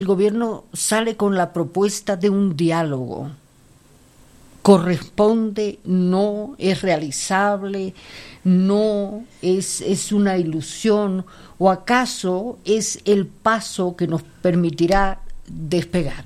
El gobierno sale con la propuesta de un diálogo. ¿Corresponde? ¿No? ¿Es realizable? ¿No? ¿Es una ilusión? ¿O acaso es el paso que nos permitirá despegar?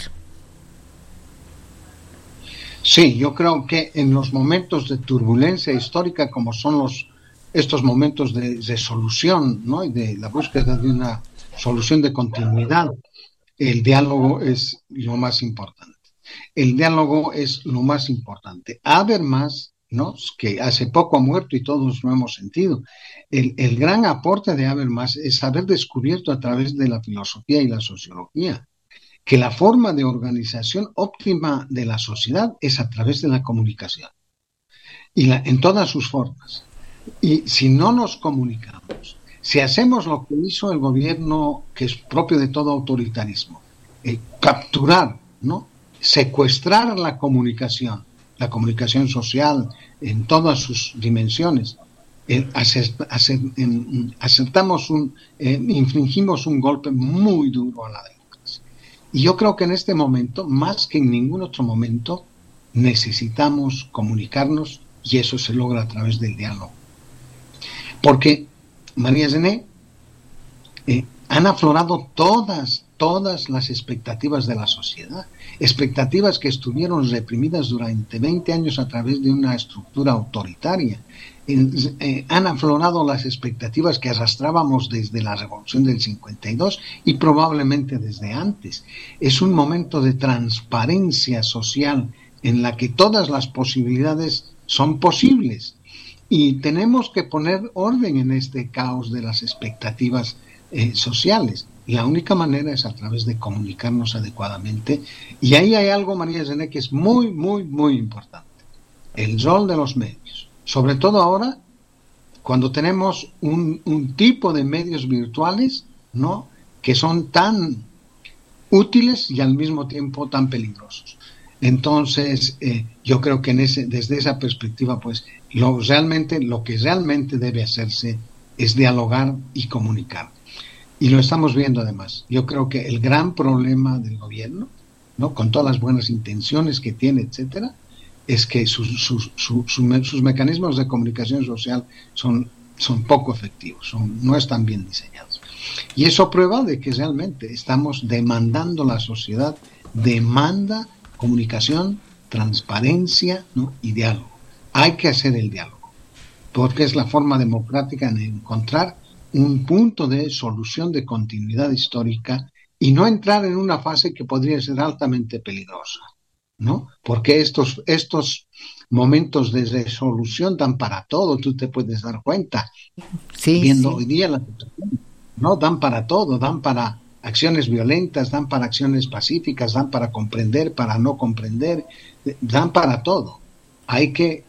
Sí, yo creo que en los momentos de turbulencia histórica, como son estos momentos de solución, ¿no? Y de la búsqueda de una solución de continuidad, el diálogo es lo más importante. El diálogo es lo más importante. Habermas, ¿no? Que hace poco ha muerto y todos lo hemos sentido. El gran aporte de Habermas es haber descubierto a través de la filosofía y la sociología que la forma de organización óptima de la sociedad es a través de la comunicación en todas sus formas. Y si no nos comunicamos, si hacemos lo que hizo el gobierno, que es propio de todo autoritarismo, capturar, ¿no? Secuestrar la comunicación social en todas sus dimensiones, infringimos un golpe muy duro a la democracia. Y yo creo que en este momento, más que en ningún otro momento, necesitamos comunicarnos, y eso se logra a través del diálogo. Porque, María Zené, han aflorado todas las expectativas de la sociedad, expectativas que estuvieron reprimidas durante 20 años a través de una estructura autoritaria. Han aflorado las expectativas que arrastrábamos desde la Revolución del 52 y probablemente desde antes. Es un momento de transparencia social en la que todas las posibilidades son posibles. Y tenemos que poner orden en este caos de las expectativas sociales. La única manera es a través de comunicarnos adecuadamente. Y ahí hay algo, María Zené, que es muy, muy, muy importante. El rol de los medios. Sobre todo ahora, cuando tenemos un tipo de medios virtuales, ¿no?, que son tan útiles y al mismo tiempo tan peligrosos. Entonces, yo creo que desde esa perspectiva, pues, lo que realmente debe hacerse es dialogar y comunicar. Y lo estamos viendo además. Yo creo que el gran problema del gobierno, ¿no?, con todas las buenas intenciones que tiene, etcétera, es que sus mecanismos de comunicación social son poco efectivos, no están bien diseñados. Y eso prueba de que realmente estamos demandando, la sociedad demanda comunicación, transparencia, ¿no?, y diálogo. Hay que hacer el diálogo, porque es la forma democrática de encontrar un punto de solución de continuidad histórica y no entrar en una fase que podría ser altamente peligrosa, ¿no? Porque estos momentos de resolución dan para todo, tú te puedes dar cuenta, viendo hoy día la situación, ¿no? Dan para todo, dan para acciones violentas, dan para acciones pacíficas, dan para comprender, para no comprender, dan para todo. Hay que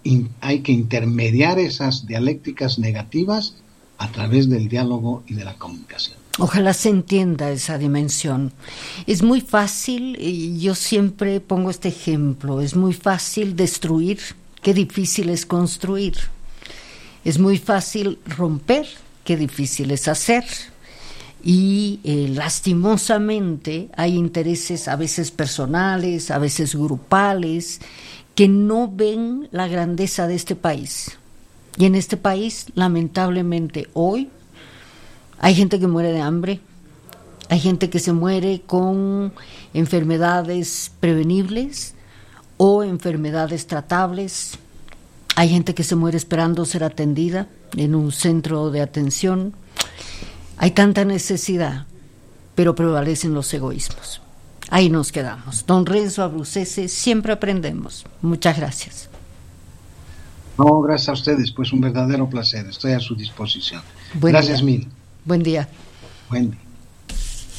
intermediar esas dialécticas negativas a través del diálogo y de la comunicación. Ojalá se entienda esa dimensión. Es muy fácil, y yo siempre pongo este ejemplo, es muy fácil destruir, qué difícil es construir. Es muy fácil romper, qué difícil es hacer. Y lastimosamente hay intereses a veces personales, a veces grupales, que no ven la grandeza de este país. Y en este país, lamentablemente, hoy hay gente que muere de hambre, hay gente que se muere con enfermedades prevenibles o enfermedades tratables, hay gente que se muere esperando ser atendida en un centro de atención. Hay tanta necesidad, pero prevalecen los egoísmos. Ahí nos quedamos. Don Renzo Abruzzese, siempre aprendemos. Muchas gracias. No, gracias a ustedes, pues un verdadero placer. Estoy a su disposición. Gracias mil. Buen día. Buen día.